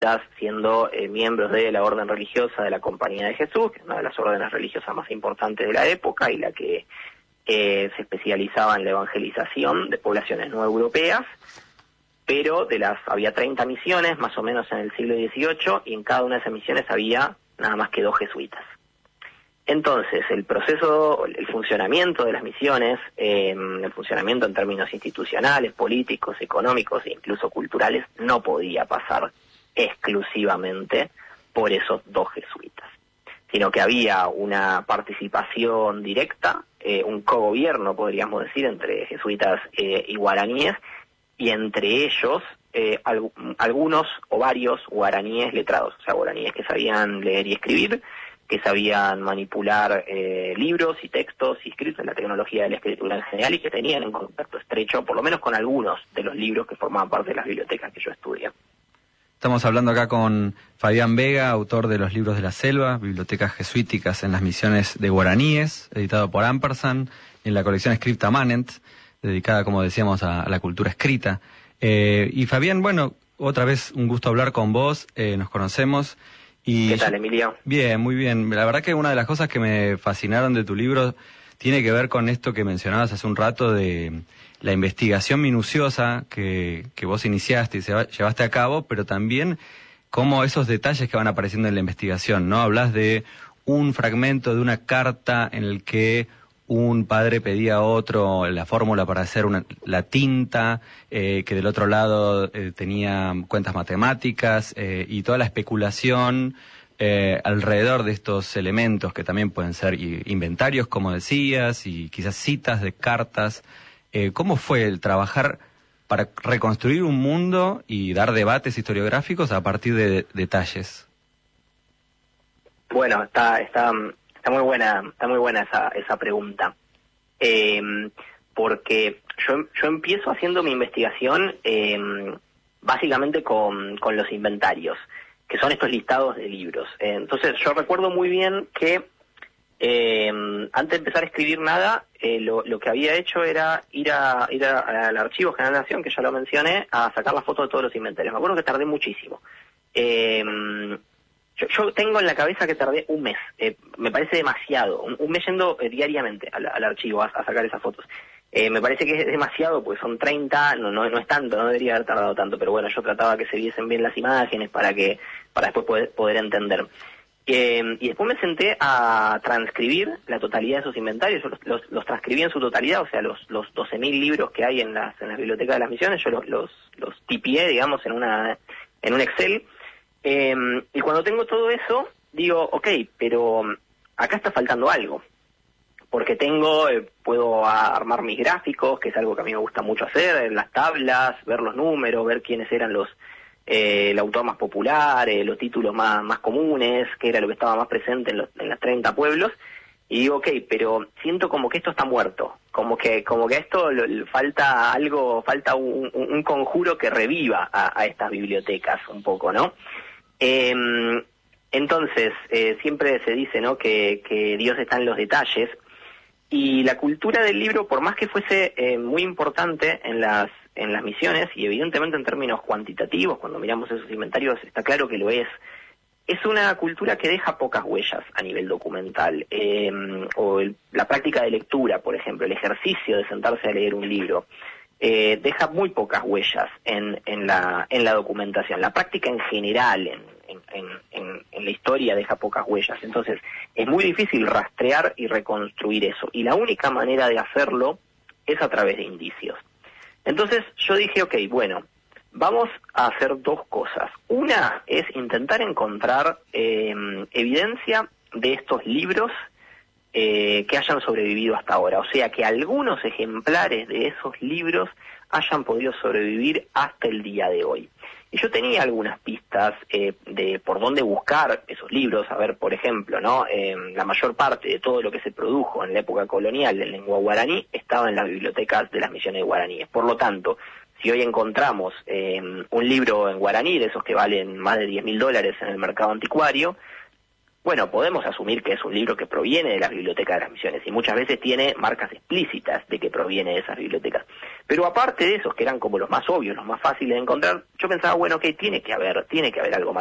siendo miembros de la orden religiosa de la Compañía de Jesús, que es una de las órdenes religiosas más importantes de la época y la que se especializaba en la evangelización de poblaciones no europeas, pero había 30 misiones más o menos en el siglo XVIII, y en cada una de esas misiones había nada más que 2 jesuitas. Entonces, el funcionamiento de las misiones, el funcionamiento en términos institucionales, políticos, económicos e incluso culturales, no podía pasar exclusivamente por esos 2 jesuitas, sino que había una participación directa, un cogobierno, podríamos decir, entre jesuitas y guaraníes, y entre ellos algunos o varios guaraníes letrados, o sea, guaraníes que sabían leer y escribir, que sabían manipular libros y textos y escritos en la tecnología de la escritura en general, y que tenían en contacto estrecho, por lo menos con algunos de los libros que formaban parte de las bibliotecas que yo estudié. Estamos hablando acá con Fabián Vega, autor de Los Libros de la Selva, Bibliotecas Jesuíticas en las Misiones de Guaraníes, editado por Ampersand, en la colección Scripta Manent, dedicada, como decíamos, a la cultura escrita. Y Fabián, bueno, otra vez un gusto hablar con vos, nos conocemos. Y ¿qué tal, Emilio? Bien, muy bien. La verdad que una de las cosas que me fascinaron de tu libro tiene que ver con esto que mencionabas hace un rato de la investigación minuciosa que vos iniciaste y llevaste a cabo, pero también cómo esos detalles que van apareciendo en la investigación, ¿no? Hablas de un fragmento de una carta en el que un padre pedía a otro la fórmula para hacer la tinta, que del otro lado tenía cuentas matemáticas, y toda la especulación alrededor de estos elementos que también pueden ser inventarios, como decías, y quizás citas de cartas. ¿Cómo fue el trabajar para reconstruir un mundo y dar debates historiográficos a partir de detalles? Bueno, está muy buena esa pregunta, porque yo empiezo haciendo mi investigación básicamente con los inventarios, que son estos listados de libros. Entonces yo recuerdo muy bien que antes de empezar a escribir nada, lo que había hecho era ir al Archivo General de la Nación, que ya lo mencioné, a sacar la foto de todos los inventarios. Me acuerdo que tardé muchísimo. Yo tengo en la cabeza que tardé un mes, me parece demasiado, un mes yendo diariamente al archivo a sacar esas fotos. Me parece que es demasiado, pues son 30, no es tanto, no debería haber tardado tanto, pero bueno, yo trataba que se viesen bien las imágenes para después poder entender. Y después me senté a transcribir la totalidad de esos inventarios. Yo los transcribí en su totalidad, o sea, los 12.000 libros que hay en las bibliotecas de las misiones, yo los tipié, digamos, en un Excel. Y cuando tengo todo eso, digo, ok, pero acá está faltando algo, porque puedo armar mis gráficos, que es algo que a mí me gusta mucho hacer, en las tablas, ver los números, ver quiénes eran el autor más popular, los títulos más comunes, que era lo que estaba más presente en los 30 pueblos, y digo, ok, pero siento como que esto está muerto, como que a esto falta algo, falta un conjuro que reviva a estas bibliotecas un poco, ¿no? Entonces, siempre se dice, ¿no?, que Dios está en los detalles, y la cultura del libro, por más que fuese muy importante en las misiones, y evidentemente en términos cuantitativos, cuando miramos esos inventarios está claro que lo es una cultura que deja pocas huellas a nivel documental, la práctica de lectura, por ejemplo, el ejercicio de sentarse a leer un libro, deja muy pocas huellas en la documentación. La práctica en general, en la historia, deja pocas huellas. Entonces, es muy difícil rastrear y reconstruir eso. Y la única manera de hacerlo es a través de indicios. Entonces, yo dije, ok, bueno, vamos a hacer 2 cosas. Una es intentar encontrar evidencia de estos libros que hayan sobrevivido hasta ahora, o sea, que algunos ejemplares de esos libros hayan podido sobrevivir hasta el día de hoy. Y yo tenía algunas pistas de por dónde buscar esos libros. A ver, por ejemplo, ¿no? La mayor parte de todo lo que se produjo en la época colonial en lengua guaraní estaba en las bibliotecas de las misiones guaraníes. Por lo tanto, si hoy encontramos un libro en guaraní, de esos que valen más de $10.000 en el mercado anticuario, bueno, podemos asumir que es un libro que proviene de las bibliotecas de las misiones, y muchas veces tiene marcas explícitas de que proviene de esas bibliotecas. Pero aparte de esos, que eran como los más obvios, los más fáciles de encontrar, yo pensaba, bueno, que tiene que haber algo más.